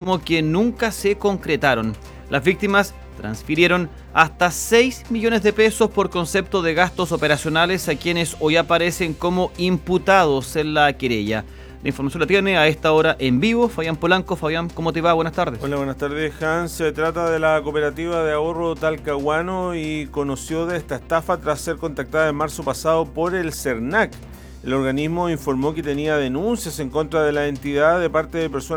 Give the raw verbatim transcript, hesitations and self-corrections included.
como que nunca se concretaron. Las víctimas transfirieron hasta seis millones de pesos por concepto de gastos operacionales a quienes hoy aparecen como imputados en la querella. La información la tiene a esta hora en vivo Fabián Polanco. Fabián, ¿cómo te va? Buenas tardes. Hola, buenas tardes, Hans. Se trata de la cooperativa de ahorro Talcahuano y conoció de esta estafa tras ser contactada en marzo pasado por el CERNAC. El organismo informó que tenía denuncias en contra de la entidad de parte de personas